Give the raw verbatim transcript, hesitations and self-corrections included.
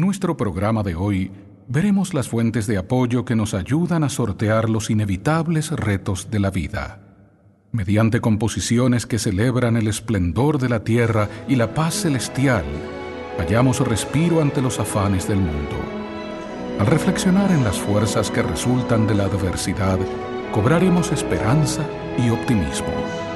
nuestro programa de hoy, veremos las fuentes de apoyo que nos ayudan a sortear los inevitables retos de la vida. Mediante composiciones que celebran el esplendor de la tierra y la paz celestial, hallamos respiro ante los afanes del mundo. Al reflexionar en las fuerzas que resultan de la adversidad, cobraremos esperanza y optimismo.